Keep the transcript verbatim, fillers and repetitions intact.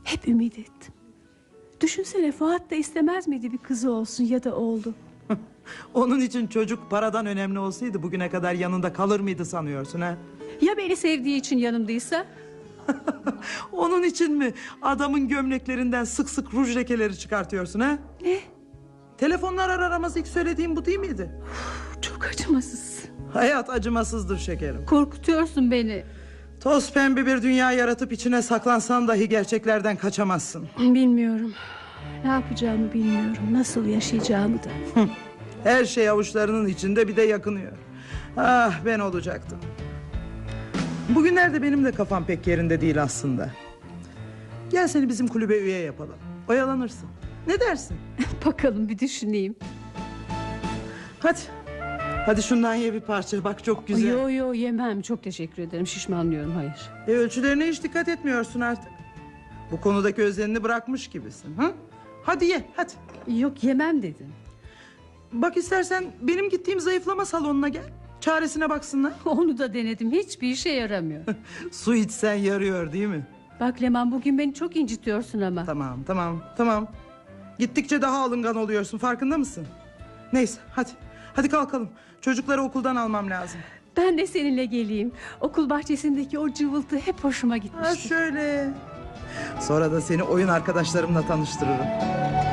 Hep ümit ettim. Düşünsene, Fuat da istemez miydi bir kızı olsun ya da oldu. Onun için çocuk paradan önemli olsaydı bugüne kadar yanında kalır mıydı sanıyorsun ha? Ya beni sevdiği için yanımdaysa? Onun için mi adamın gömleklerinden sık sık ruj lekeleri çıkartıyorsun ha? Ne? Telefonlar arar aramaz ilk söylediğim bu değil miydi? Uf, çok acımasız. Hayat acımasızdır şekerim. Korkutuyorsun beni. Toz pembe bir dünya yaratıp içine saklansan dahi gerçeklerden kaçamazsın. Bilmiyorum. Ne yapacağımı bilmiyorum. Nasıl yaşayacağımı da. Her şey avuçlarının içinde, bir de yakınıyor. Ah, ben olacaktım. Bugünlerde benim de kafam pek yerinde değil aslında. Gel seni bizim kulübe üye yapalım. Oyalanırsın. Ne dersin? Bakalım, bir düşüneyim. Hadi. Hadi şundan ye bir parça, bak çok güzel. Yo yo yemem, çok teşekkür ederim, şişmanlıyorum, hayır. E, ölçülerine hiç dikkat etmiyorsun artık. Bu konudaki özenini bırakmış gibisin. Hı? Hadi ye, hadi. Yok, yemem dedim. Bak istersen benim gittiğim zayıflama salonuna gel. Çaresine baksınlar. Onu da denedim, hiçbir işe yaramıyor. Su içsen yarıyor değil mi? Bak Leman, bugün beni çok incitiyorsun ama. Tamam tamam tamam. Gittikçe daha alıngan oluyorsun, farkında mısın? Neyse hadi. Hadi kalkalım. Çocukları okuldan almam lazım. Ben de seninle geleyim. Okul bahçesindeki o cıvıltı hep hoşuma gitmişti. Ha şöyle. Sonra da seni oyun arkadaşlarımla tanıştırırım.